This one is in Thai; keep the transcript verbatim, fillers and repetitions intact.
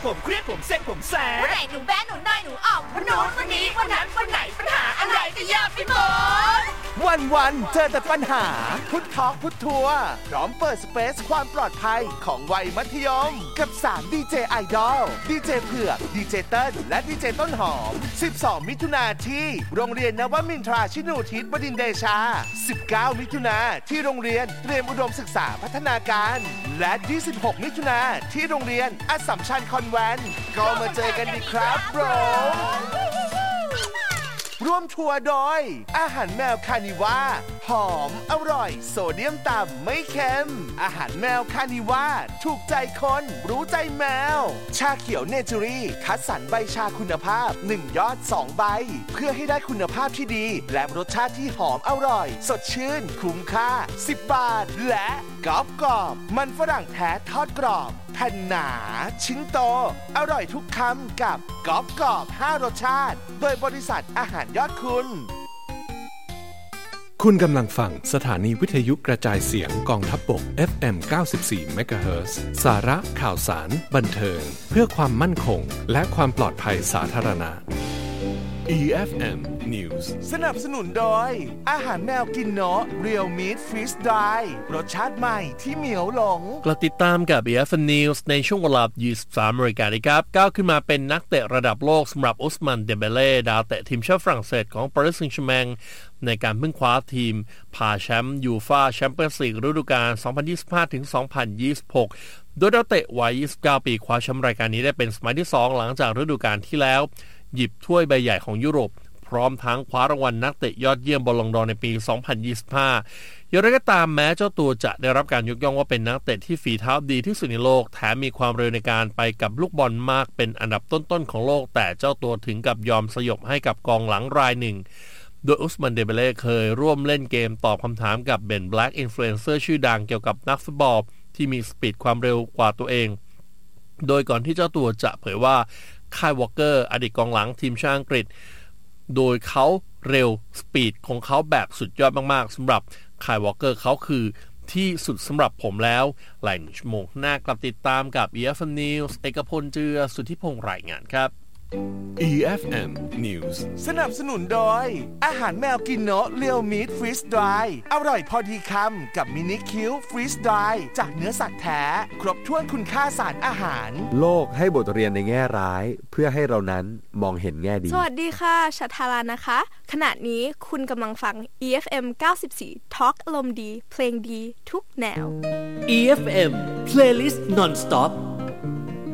ผมเครียดผมเซ็งผมแสบวันไหนหนูแบ๊หนูน้อยหนูอ่อมวันโน้นวันนี้วันนั้นวันไหนปัญหาอะไรก็แยกไปหมดวันวันเจอแต่ปัญหาพุททอกพุททัวร์พร้อมเปิดสเปซความปลอดภัยของวัยมัธยมกับสามดีเจไอดอลดีเจเผือกดีเจเติ้ลและดีเจต้นหอมสิบสองมิถุนายนที่โรงเรียนนวมินทราชินูทิศบดินทร์เดชาสิบเก้ามิถุนายนที่โรงเรียนเตรียมอุดมศึกษาพัฒนาการและยี่สิบหกมิถุนายนที่โรงเรียนอัสสัมชัญคอนแวนต์ก็มาเจอกันดีครับโบรร่วมทัวร์โดยอาหารแมวคานิว่าหอมอร่อยโซเดียมต่ำไม่เค็มอาหารแมวคานิว่าถูกใจคนรู้ใจแมวชาเขียวเนเจอรี่คัดสรรใบชาคุณภาพหนึ่งยอดสองใบเพื่อให้ได้คุณภาพที่ดีและรสชาติที่หอมอร่อยสดชื่นคุ้มค่าสิบบาทและกรอบกรอบมันฝรั่งแท้ทอดกรอบแผ่นหนาชิ้นโตอร่อยทุกคำกับกรอบกรอบห้ารสชาติโดยบริษัทอาหารยอดคุณคุณกำลังฟังสถานีวิทยุกระจายเสียงกองทัพบก เอฟ เอ็ม เก้าสิบสี่ เมกะเฮิรตซ์ สาระข่าวสารบันเทิงเพื่อความมั่นคงและความปลอดภัยสาธารณะ อี เอฟ เอ็ม News สนับสนุนโดยอาหารแมวกินเนาะ Real Meat Freeze Dry รสชาติใหม่ที่เหมียวหลงกลับติดตามกับ อี เอฟ เอ็ม News ในช่วงเวลา ยี่สิบสามนาฬิกานะครับก้าวขึ้นมาเป็นนักเตะระดับโลกสำหรับอุสมันเดเบเล่ดาวเตะทีมชาติฝรั่งเศสของปารีสแซงต์แชร์แมงในการพึ่งคว้าทีมพาแชมป์ยูฟ่าแชมเปี้ยนส์ลีกฤดูกาล สองพันยี่สิบห้าถึงสองพันยี่สิบหก โดยดาวเตะวัยยี่สิบเก้าปีคว้าแชมป์รายการนี้ได้เป็นสมัยที่สองหลังจากฤดูกาลที่แล้วหยิบถ้วยใบใหญ่ของยุโรปพร้อมทั้งคว้ารางวัลนักเตะยอดเยี่ยมบอลลงดอร์ในปี สองพันยี่สิบห้า อย่างไรก็ตามแม้เจ้าตัวจะได้รับการยกย่องว่าเป็นนักเตะที่ฝีเท้าดีที่สุดในโลกแถมมีความเร็วในการไปกับลูกบอลมากเป็นอันดับต้นๆของโลกแต่เจ้าตัวถึงกับยอมสยบให้กับกองหลังรายหนึ่งโดยอุสมันเดเบเล่เคยร่วมเล่นเกมตอบคำถามกับเบนแบล็กอินฟลูเอนเซอร์ชื่อดังเกี่ยวกับนักฟุตบอลที่มีสปีดความเร็วกว่าตัวเองโดยก่อนที่เจ้าตัวจะเผยว่าคายวอลเกอร์อดีตกองหลังทีมชาติอังกฤษโดยเขาเร็วสปีดของเขาแบบสุดยอดมากๆสำหรับคายวอลเกอร์เขาคือที่สุดสำหรับผมแล้วหลายชั่วโมงหน้ากลับติดตามกับ อี เอฟ เอ็ม News เอกพลเจือสุทธิพงษ์รายงานครับอี เอฟ เอ็ม News สนับสนุนโดยอาหารแมวกินเนาะ Real Meat Freeze Dry อร่อยพอดีคำกับมินิคิวฟรีสดรายจากเนื้อสัตว์แท้ครบถ้วนคุณค่าสารอาหารโลกให้บทเรียนในแง่ร้ายเพื่อให้เรานั้นมองเห็นแง่ดีสวัสดีค่ะชัทรานะคะขณะนี้คุณกำลังฟัง อี เอฟ เอ็ม เก้าสิบสี่ Talk อารมณ์ดีเพลงดีทุกแนวอี เอฟ เอ็ม Playlist Non-Stop